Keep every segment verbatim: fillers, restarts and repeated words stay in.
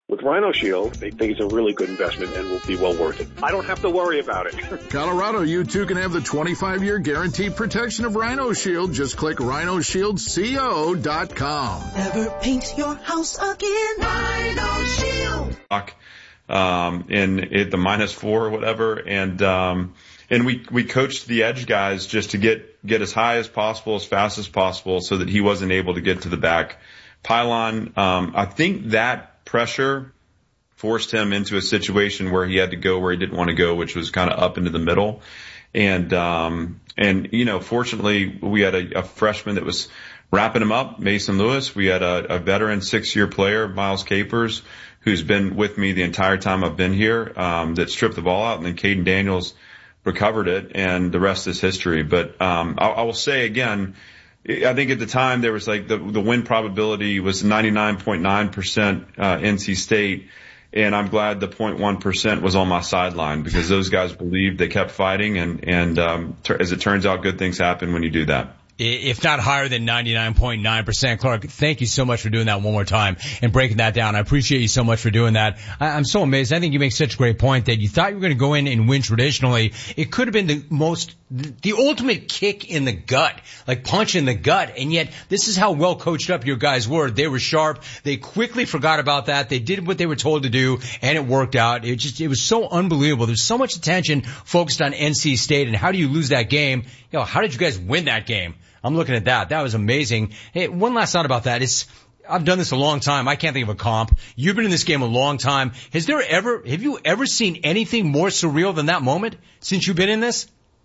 With Rhino Shield, they think it's a really good investment and will be well worth it. I don't have to worry about it. Colorado, you too can have the twenty-five year guaranteed protection of Rhino Shield. Just click rhino shield co dot com. Never paint your house again. Rhino Shield. Um, in at the minus four or whatever, and um, and we we coached the edge guys just to get get as high as possible, as fast as possible, so that he wasn't able to get to the back pylon. Um, I think that pressure forced him into a situation where he had to go where he didn't want to go, which was kind of up into the middle. And, um, and, you know, fortunately we had a, a freshman that was wrapping him up, Mason Lewis. We had a, a veteran six year player, Miles Capers, who's been with me the entire time I've been here, um, that stripped the ball out, and then Caden Daniels recovered it, and the rest is history. But, um, I, I will say again, I think at the time there was like the, the win probability was ninety-nine point nine percent, uh, N C State. And I'm glad the zero point one percent was on my sideline, because those guys believed, they kept fighting. And, and, um, ter- as it turns out, good things happen when you do that. If not higher than ninety-nine point nine percent. Clark, thank you so much for doing that one more time and breaking that down. I appreciate you so much for doing that. I, I'm so amazed. I think you make such a great point that you thought you were going to go in and win traditionally. It could have been the most, the ultimate kick in the gut, like punch in the gut. And yet this is how well coached up your guys were. They were sharp. They quickly forgot about that. They did what they were told to do, and it worked out. It just, it was so unbelievable. There's so much attention focused on N C State and how do you lose that game? You know, how did you guys win that game? I'm looking at that. That was amazing. Hey, one last thought about that. It's, I've done this a long time. I can't think of a comp. You've been in this game a long time. Has there ever, have you ever seen anything more surreal than that moment since you've been in this?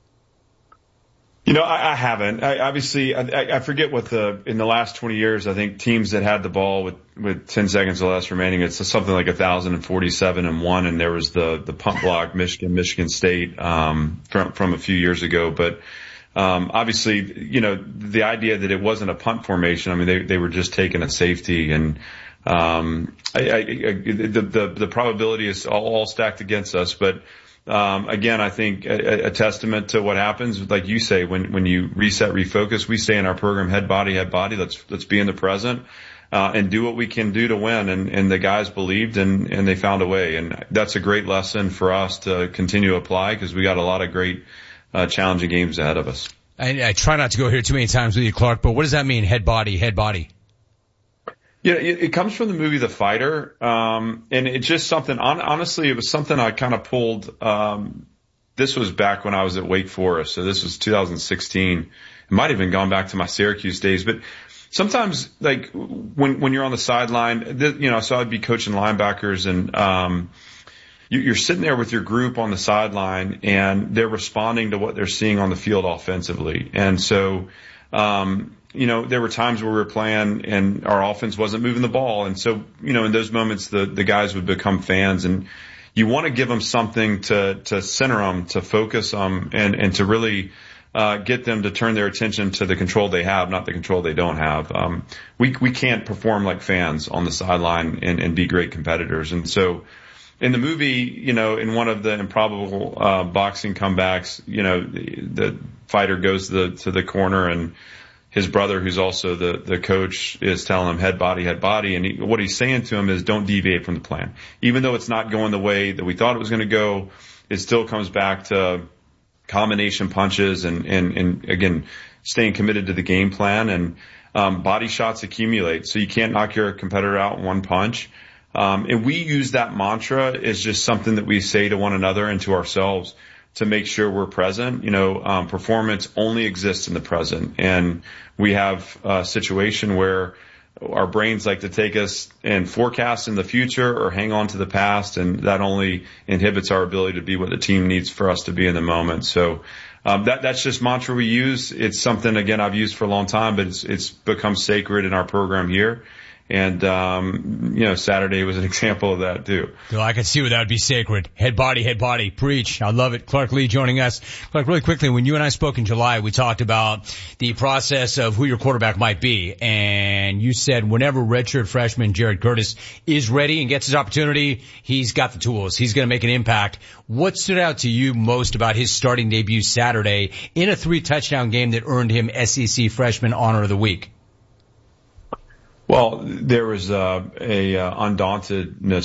You know, I, I haven't. I, obviously, I, I forget what the, in the last twenty years, I think teams that had the ball with, with ten seconds or less remaining, it's something like one thousand forty-seven and one. And there was the, the punt block, Michigan, Michigan State, um, from, from a few years ago. But, Um, obviously, you know, the idea that it wasn't a punt formation, I mean, they, they were just taking a safety, and, um, I, I, I, the, the, the probability is all, all stacked against us. But, um, again, I think a, a testament to what happens, like you say, when, when you reset, refocus, we say in our program, head, body, head, body, let's, let's be in the present, uh, and do what we can do to win. And, and the guys believed, and, and they found a way. And that's a great lesson for us to continue to apply, because we got a lot of great Uh, challenging games ahead of us. I, I try not to go here too many times with you, Clark, but what does that mean? Head, body, head, body. Yeah, it, it comes from the movie The Fighter. Um, and it's just something, on, honestly, it was something I kind of pulled. Um, this was back when I was at Wake Forest. So this was two thousand sixteen. It might have even gone back to my Syracuse days, but sometimes like when, when you're on the sideline, th- you know, so I'd be coaching linebackers, and, um, you're sitting there with your group on the sideline, and they're responding to what they're seeing on the field offensively. And so, um, you know, there were times where we were playing and our offense wasn't moving the ball. And so, you know, in those moments, the, the guys would become fans, and you want to give them something to, to center them, to focus them, and, and to really, uh, get them to turn their attention to the control they have, not the control they don't have. Um, we, we can't perform like fans on the sideline and, and be great competitors. And so, in the movie, you know, in one of the improbable uh boxing comebacks, you know, the, the fighter goes to the to the corner, and his brother, who's also the the coach, is telling him head, body, head, body, and he, what he's saying to him is, don't deviate from the plan. Even though it's not going the way that we thought it was going to go, it still comes back to combination punches, and and and again, staying committed to the game plan. And um body shots accumulate, so you can't knock your competitor out in one punch. Um, and we use that mantra as just something that we say to one another and to ourselves to make sure we're present. You know, um, performance only exists in the present. And we have a situation where our brains like to take us and forecast in the future or hang on to the past. And that only inhibits our ability to be what the team needs for us to be in the moment. So, um, that, that's just mantra we use. It's something, again, I've used for a long time, but it's, it's become sacred in our program here. And, um, you know, Saturday was an example of that too. Well, I can see where that would be sacred. Head, body, head, body. Preach. I love it. Clark Lea joining us. Clark, really quickly, when you and I spoke in July, we talked about the process of who your quarterback might be. And you said whenever redshirt freshman Jared Curtis is ready and gets his opportunity, he's got the tools. He's going to make an impact. What stood out to you most about his starting debut Saturday in a three touchdown game that earned him S E C Freshman Honor of the Week? Well, there was uh, a uh, undauntedness